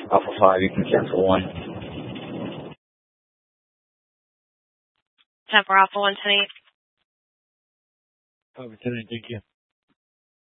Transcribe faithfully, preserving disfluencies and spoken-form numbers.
Alpha five, you can cancel one. ten for Alpha one ten eight. Over ten eight, thank you.